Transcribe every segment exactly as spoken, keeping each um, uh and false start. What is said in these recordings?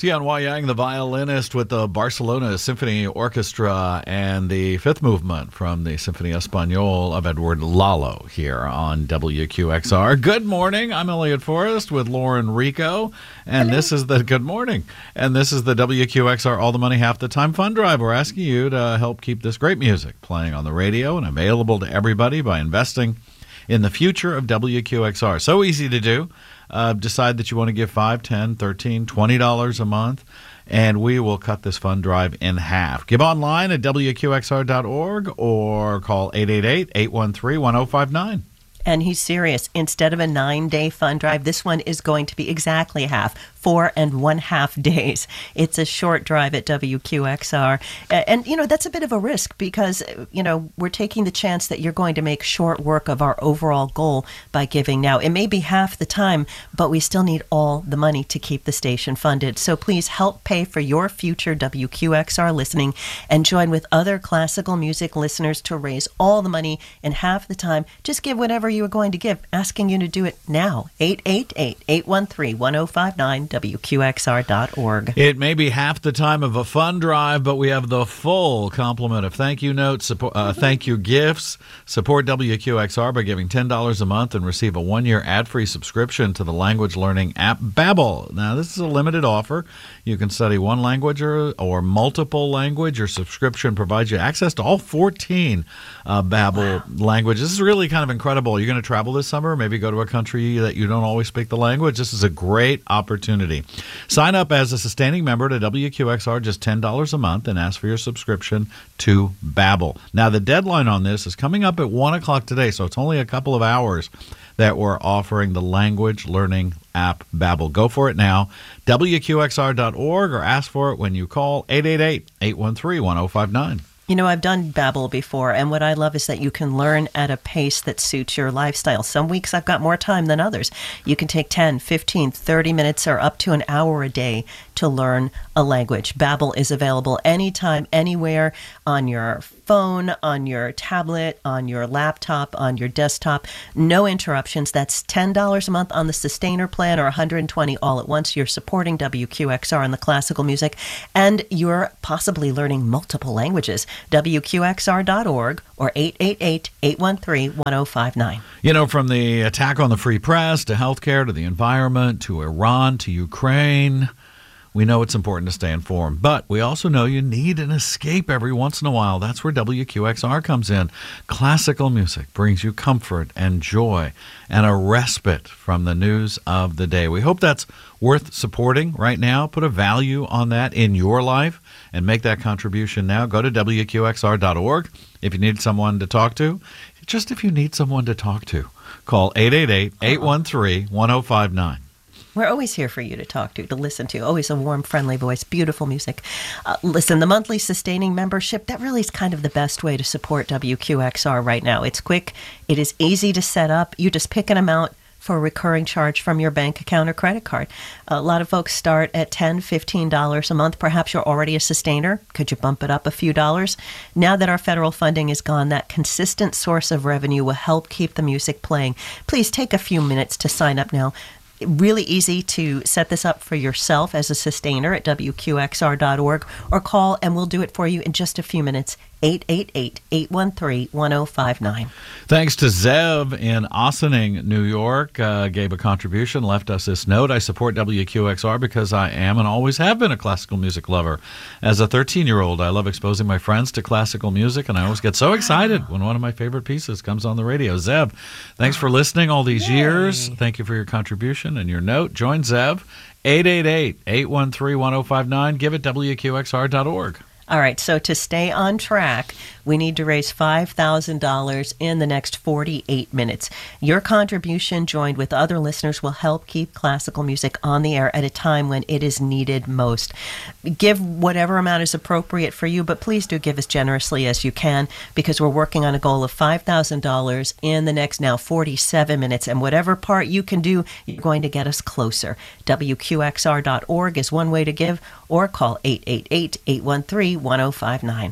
Tian Hua Yang, the violinist with the Barcelona Symphony Orchestra, and the fifth movement from the Symphony Español of Edward Lalo here on W Q X R. Good morning. I'm Elliot Forrest with Lauren Rico, and Hello. This is the good morning. And this is the W Q X R All the Money Half the Time Fund Drive. We're asking you to help keep this great music playing on the radio and available to everybody by investing in the future of W Q X R. So easy to do. Uh, decide that you want to give five, ten, thirteen, twenty dollars a month, and we will cut this fund drive in half. Give online at W Q X R dot org or call eight eight eight, eight one three, one oh five nine. And he's serious. Instead of a nine-day fund drive, this one is going to be exactly half, four and one-half days. It's a short drive at W Q X R. And, you know, that's a bit of a risk because, you know, we're taking the chance that you're going to make short work of our overall goal by giving now. It may be half the time, but we still need all the money to keep the station funded. So please help pay for your future W Q X R listening and join with other classical music listeners to raise all the money in half the time. Just give whatever you are going to give, asking you to do it now. eight eight eight, eight one three, one oh five nine, W Q X R dot org. It may be half the time of a fund drive, but we have the full complement of thank you notes, support, uh, thank you gifts. Support W Q X R by giving ten dollars a month and receive a one-year ad-free subscription to the language learning app Babbel. Now, this is a limited offer. You can study one language or, or multiple language. Your subscription provides you access to all fourteen uh, Babbel wow. languages. This is really kind of incredible. You're going to travel this summer, maybe go to a country that you don't always speak the language. This is a great opportunity. Sign up as a sustaining member to W Q X R, just ten dollars a month, and ask for your subscription to Babbel. Now, the deadline on this is coming up at one o'clock today, so it's only a couple of hours that we're offering the language learning app Babbel. Go for it now, W Q X R dot org, or ask for it when you call eight eight eight, eight one three, one oh five nine. You know, I've done Babbel before, and what I love is that you can learn at a pace that suits your lifestyle. Some weeks I've got more time than others. You can take ten, fifteen, thirty minutes or up to an hour a day to learn a language. Babbel is available anytime, anywhere, on your phone, on your tablet, on your laptop, on your desktop. No interruptions. That's ten dollars a month on the Sustainer plan, or one hundred twenty dollars all at once. You're supporting W Q X R on the classical music, and you're possibly learning multiple languages. W Q X R dot org or eight eight eight, eight one three, one oh five nine. You know, from the attack on the free press to healthcare to the environment to Iran to Ukraine, we know it's important to stay informed, but we also know you need an escape every once in a while. That's where W Q X R comes in. Classical music brings you comfort and joy and a respite from the news of the day. We hope that's worth supporting right now. Put a value on that in your life and make that contribution now. Go to W Q X R dot org if you need someone to talk to. Just if you need someone to talk to, call eight eight eight, eight one three, one oh five nine. We're always here for you to talk to, to listen to. Always a warm, friendly voice, beautiful music. Uh, listen, the monthly sustaining membership, that really is kind of the best way to support W Q X R right now. It's quick. It is easy to set up. You just pick an amount for a recurring charge from your bank account or credit card. A lot of folks start at ten dollars, fifteen dollars a month. Perhaps you're already a sustainer. Could you bump it up a few dollars? Now that our federal funding is gone, that consistent source of revenue will help keep the music playing. Please take a few minutes to sign up now. Really easy to set this up for yourself as a sustainer at W Q X R dot org, or call and we'll do it for you in just a few minutes. eight eight eight, eight one three, one oh five nine. Thanks to Zev in Ossining, New York, uh, gave a contribution, left us this note. I support W Q X R because I am and always have been a classical music lover. As a thirteen-year-old, I love exposing my friends to classical music, and I always get so excited when one of my favorite pieces comes on the radio. Zev, thanks for listening all these Yay. years. Thank you for your contribution and your note. Join Zev, eight eight eight, eight one three, one oh five nine. Give it W Q X R dot org. All right, so to stay on track, we need to raise five thousand dollars in the next forty-eight minutes. Your contribution, joined with other listeners, will help keep classical music on the air at a time when it is needed most. Give whatever amount is appropriate for you, but please do give as generously as you can, because we're working on a goal of five thousand dollars in the next now forty-seven minutes, and whatever part you can do, you're going to get us closer. W Q X R dot org is one way to give, or call eight eight eight, eight one three, one oh five nine.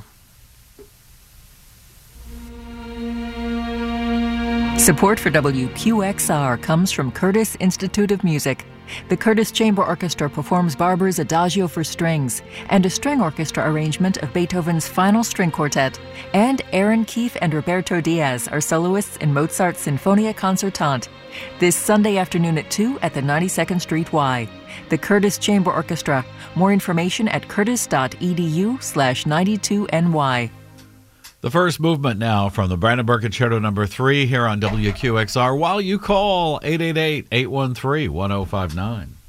Support for W Q X R comes from Curtis Institute of Music, The Curtis Chamber Orchestra performs Barber's Adagio for strings and a string orchestra arrangement of Beethoven's Final String Quartet. And Aaron Keefe and Roberto Diaz are soloists in Mozart's Sinfonia Concertante. This Sunday afternoon at two at the ninety-second Street Y. The Curtis Chamber Orchestra. More information at curtis.edu slash 92ny. The first movement now from the Brandenburg Concerto number three here on W Q X R. While you call eight eight eight, eight one three, one oh five nine.